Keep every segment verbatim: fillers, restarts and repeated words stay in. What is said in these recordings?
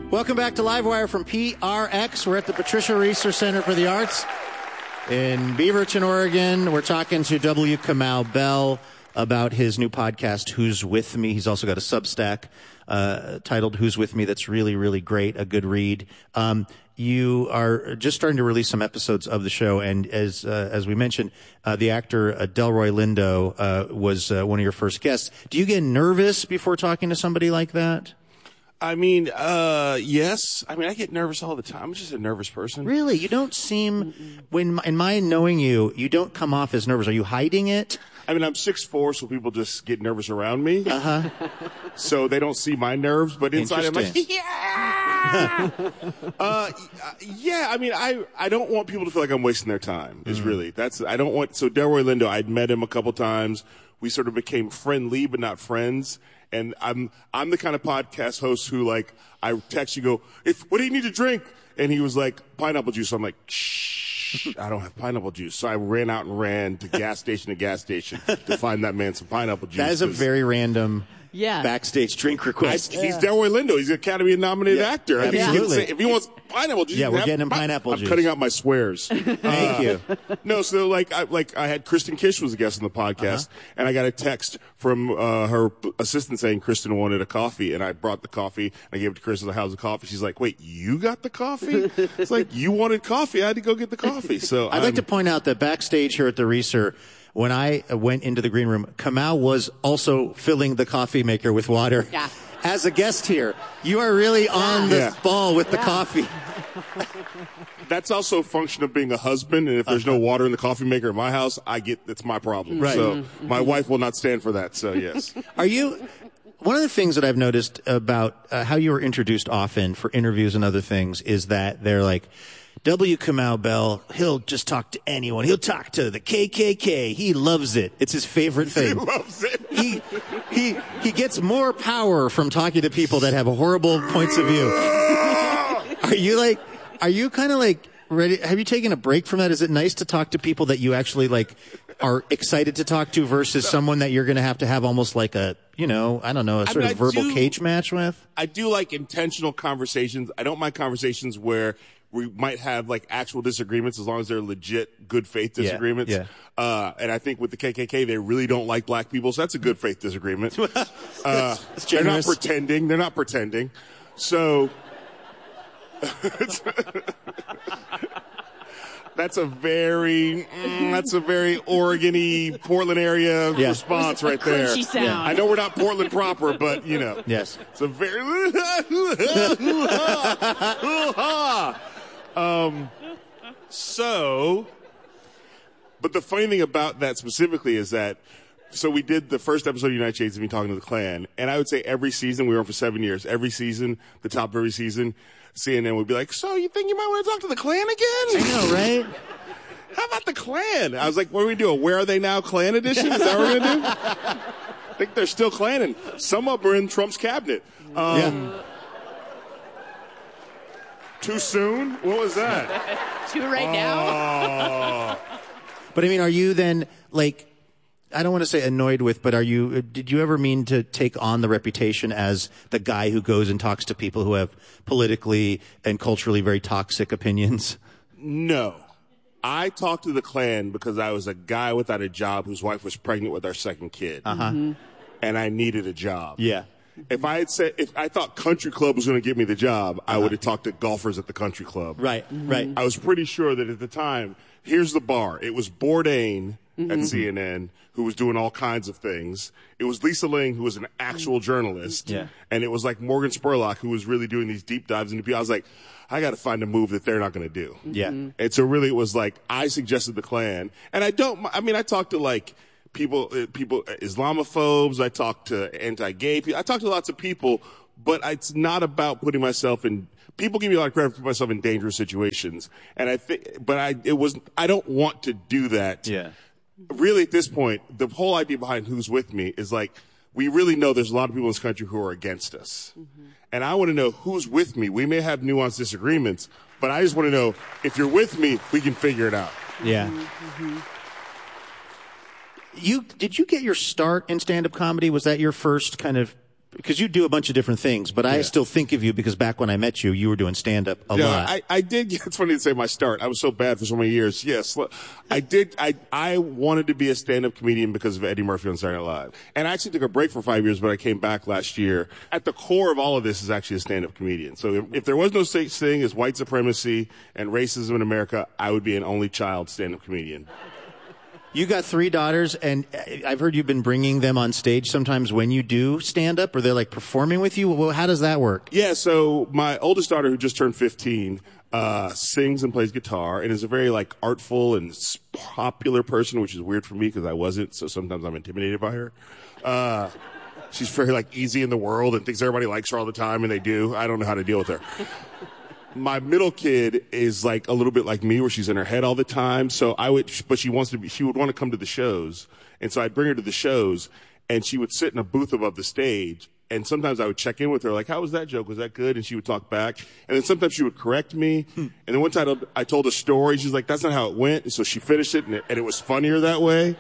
Welcome back to Livewire from P R X. We're at the Patricia Reeser Center for the Arts in Beaverton, Oregon. We're talking to W. Kamau Bell about his new podcast, Who's With Me. He's also got a Substack uh, titled Who's With Me that's really, really great, a good read. Um, you are just starting to release some episodes of the show, and as uh, as we mentioned, uh, the actor uh, Delroy Lindo uh, was uh, one of your first guests. Do you get nervous before talking to somebody like that? I mean, uh, yes. I mean, I get nervous all the time. I'm just a nervous person. Really? You don't seem, when in my knowing you, you don't come off as nervous. Are you hiding it? I mean, I'm six foot four, so people just get nervous around me. Uh-huh. So they don't see my nerves, but inside I'm like, yeah! uh, yeah, I mean, I, I don't want people to feel like I'm wasting their time, is mm-hmm. really. That's, I don't want, so Delroy Lindo, I'd met him a couple times. We sort of became friendly, but not friends. And I'm, I'm the kind of podcast host who, like, I text you, go, if, what do you need to drink? And he was like, pineapple juice. So I'm like, shh, I don't have pineapple juice. So I ran out and ran to gas station to gas station to find that man some pineapple juice. That is a very random yeah. backstage drink request. I, he's yeah. Delroy Lindo. He's an Academy nominated yeah. actor. I mean, Absolutely. he can say, if he wants pineapple juice, yeah, we're have, getting him pineapple I'm juice. I'm cutting out my swears. Thank uh, you. No, so like I like I had Kristen Kish was a guest on the podcast, uh-huh. and I got a text from uh, her assistant saying Kristen wanted a coffee, and I brought the coffee. And I gave it to Kristen. How's the coffee? She's like, "Wait, you got the coffee?" It's like you wanted coffee. I had to go get the coffee. So I'd um, like to point out that backstage here at the Reeser, when I went into the green room, Kamau was also filling the coffee maker with water. Yeah. As a guest here, you are really on the yeah. ball with the yeah. coffee. That's also a function of being a husband, and if there's no water in the coffee maker in my house, I get that's my problem. Right. So Mm-hmm. my wife will not stand for that. So yes. Are you? One of the things that I've noticed about uh, how you were introduced often for interviews and other things is that they're like, W. Kamau Bell, he'll just talk to anyone. He'll talk to the K K K. He loves it. It's his favorite thing. He loves it. He, he, he gets more power from talking to people that have horrible points of view. Are you like, are you kind of like ready? Have you taken a break from that? Is it nice to talk to people that you actually like are excited to talk to versus someone that you're going to have to have almost like a, you know, I don't know, a sort I mean, of verbal do, cage match with? I do like intentional conversations. I don't mind conversations where we might have like actual disagreements as long as they're legit good faith disagreements. Yeah, yeah. Uh, and I think with the K K K, they really don't like black people. So that's a good faith disagreement. uh, that's they're not pretending. They're not pretending. So that's a very, mm, that's a very Oregon-y, Portland area yeah. response right there. Crunchy sound. Yeah. I know we're not Portland proper, but you know. Yes. It's a very, um, so, but the funny thing about that specifically is that, so we did the first episode of United Shades of Me talking to the Klan, and I would say every season, we were on for seven years, every season, the top of every season, C N N would be like, so you think you might want to talk to the Klan again? I know, right? How about the Klan? I was like, what do we do? A Where Are They Now Klan edition? Is that what we're going to do? I think they're still Klanning. Some of them are in Trump's cabinet. Um, yeah. Too soon? What was that? Too right oh. now? But I mean, are you then like, I don't want to say annoyed with, but are you, did you ever mean to take on the reputation as the guy who goes and talks to people who have politically and culturally very toxic opinions? No. I talked to the Klan because I was a guy without a job whose wife was pregnant with our second kid. Uh-huh. Mm-hmm. And I needed a job. Yeah. If I had said, if I thought country club was going to give me the job, uh-huh. I would have talked to golfers at the country club. Right, mm-hmm. right. I was pretty sure that at the time, here's the bar. It was Bourdain mm-hmm. at C N N, who was doing all kinds of things. It was Lisa Ling, who was an actual journalist. Yeah. And it was like Morgan Spurlock, who was really doing these deep dives into people. I was like, I got to find a move that they're not going to do. Yeah. And so really it was like, I suggested the Klan. And I don't, I mean, I talked to like people, uh, people, uh, Islamophobes. I talked to anti-gay people. I talked to lots of people, but it's not about putting myself in, people give me a lot of credit for putting myself in dangerous situations. And I think, but I, it was, I don't want to do that. Yeah. Really at this point, the whole idea behind Who's With Me is like, we really know there's a lot of people in this country who are against us. Mm-hmm. And I want to know who's with me. We may have nuanced disagreements, but I just want to know if you're with me, we can figure it out. Yeah. Mm-hmm. You, did you get your start in stand-up comedy? Was that your first kind of because you do a bunch of different things, but I yeah. still think of you because back when I met you, you were doing stand-up a yeah, lot. I, I did. It's funny to say my start. I was so bad for so many years. Yes, I did. I I wanted to be a stand-up comedian because of Eddie Murphy on Saturday Night Live. And I actually took a break for five years, but I came back last year. At the core of all of this is actually a stand-up comedian. So if, if there was no such thing as white supremacy and racism in America, I would be an only child stand-up comedian. You got three daughters, and I've heard you've been bringing them on stage sometimes when you do stand-up, or they're like performing with you. Well, how does that work? Yeah, so my oldest daughter, who just turned fifteen, uh, sings and plays guitar, and is a very like artful and popular person, which is weird for me because I wasn't. So sometimes I'm intimidated by her. Uh, she's very like easy in the world and thinks everybody likes her all the time, and they do. I don't know how to deal with her. My middle kid is like a little bit like me, where she's in her head all the time. So I would, but she wants to be, she would want to come to the shows. And so I'd bring her to the shows, and she would sit in a booth above the stage. And sometimes I would check in with her, like, how was that joke? Was that good? And she would talk back. And then sometimes she would correct me. And then one time I told a story. She's like, that's not how it went. And so she finished it, and it, and it was funnier that way.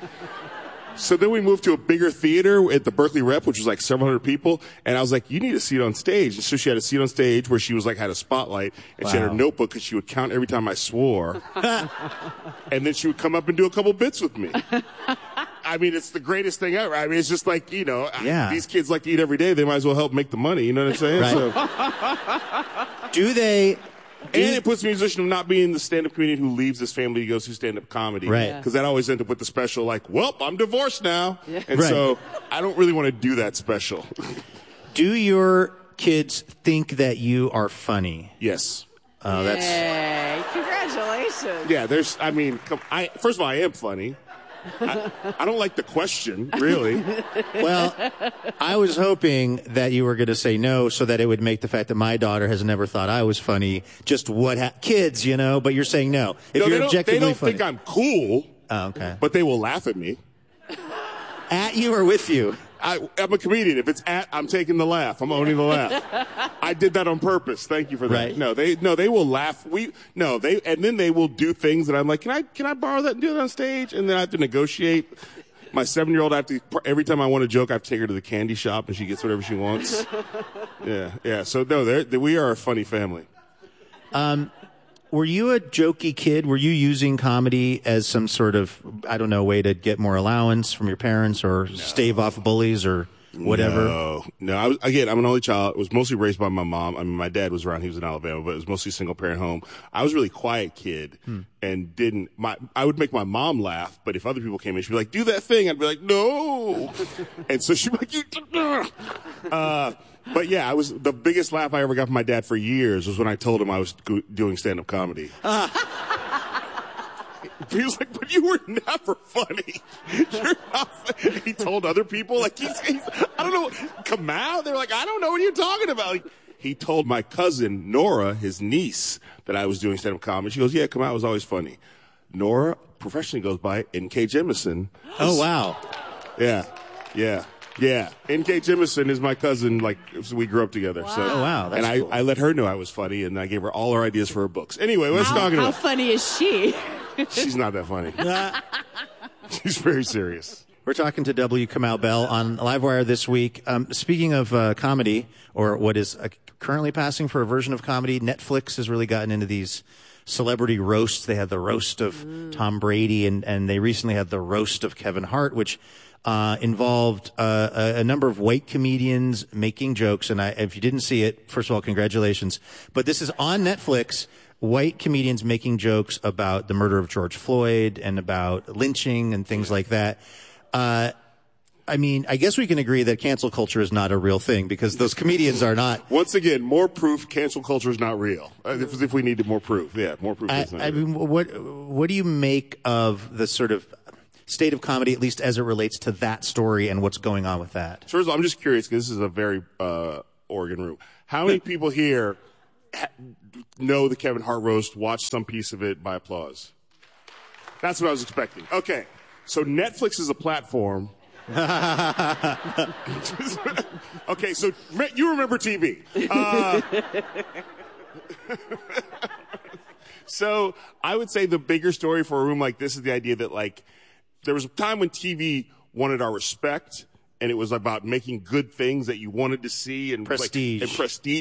So then we moved to a bigger theater at the Berkeley Rep, which was like several hundred people. And I was like, you need a seat on stage. And so she had a seat on stage where she was like, had a spotlight. And wow. She had her notebook because she would count every time I swore. And then she would come up and do a couple bits with me. I mean, it's the greatest thing ever. I mean, it's just like, you know, yeah. These kids like to eat every day. They might as well help make the money. You know what I'm saying? Right. So, do they... And it puts the musician of not being the stand-up comedian who leaves his family to go do stand-up comedy. Right. Because that always ends up with the special, like, well, I'm divorced now. Yeah. And right. so I don't really want to do that special. Do your kids think that you are funny? Yes. Oh, that's... Yay. Congratulations. Yeah, there's, I mean, come, I, first of all, I am funny. I, I don't like the question, really. Well, I was hoping that you were going to say no so that it would make the fact that my daughter has never thought I was funny just what ha- kids, you know, but you're saying no. If no, you're they objectively don't, they don't funny. think I'm cool. Oh, okay. But they will laugh at me. At you or with you? I, I'm a comedian. If it's at, I'm taking the laugh. I'm owning the laugh. I did that on purpose. Thank you for that. Right. No, they no, they will laugh. We no, they and then they will do things that I'm like, can I can I borrow that and do that on stage? And then I have to negotiate. My seven-year-old, I have to every time I want a joke, I have to take her to the candy shop and she gets whatever she wants. Yeah, yeah. So no, they're, they, we are a funny family. Um. Were you a jokey kid? Were you using comedy as some sort of, I don't know, way to get more allowance from your parents or no. stave off bullies or whatever? No, no. I was, again, I'm an only child. I was mostly raised by my mom. I mean, my dad was around. He was in Alabama, but it was mostly a single-parent home. I was a really quiet kid hmm. and didn't, my, I would make my mom laugh, but if other people came in, she'd be like, do that thing. I'd be like, no. And so she'd be like, you, uh, But yeah, I was the biggest laugh I ever got from my dad for years was when I told him I was go- doing stand-up comedy. Uh. He was like, "But you were never funny." You're not funny. He told other people, like, he's, he's, I don't know, come out. They were like, "I don't know what you're talking about." Like, he told my cousin Nora, his niece, that I was doing stand-up comedy. She goes, "Yeah, come out. It was always funny." Nora professionally goes by N K Jemisin. Oh wow. Yeah, yeah. Yeah, N K Jemisin is my cousin. Like we grew up together. Wow. So, oh wow, that's and I, cool. I let her know I was funny, and I gave her all her ideas for her books. Anyway, let's how, talk about. How funny is she? She's not that funny. She's very serious. We're talking to W. Kamau Bell on Livewire this week. Um, speaking of uh, comedy, or what is uh, currently passing for a version of comedy, Netflix has really gotten into these celebrity roasts. They had the roast of mm. Tom Brady, and, and they recently had the roast of Kevin Hart, which uh, involved uh, a, a number of white comedians making jokes. And I, if you didn't see it, first of all, congratulations. But this is on Netflix. White comedians making jokes about the murder of George Floyd and about lynching and things like that. Uh, I mean, I guess we can agree that cancel culture is not a real thing because those comedians are not. Once again, more proof cancel culture is not real. If, if we needed more proof, yeah, more proof. I, is not I real. mean, what what do you make of the sort of state of comedy, at least as it relates to that story and what's going on with that? First of all, I'm just curious because this is a very uh, Oregon room. How many people here ha- know the Kevin Hart roast? Watch some piece of it by applause. That's what I was expecting. Okay, so Netflix is a platform. Okay, so you remember T V. Uh, so I would say the bigger story for a room like this is the idea that, like, there was a time when T V wanted our respect and it was about making good things that you wanted to see and prestige like, and prestige.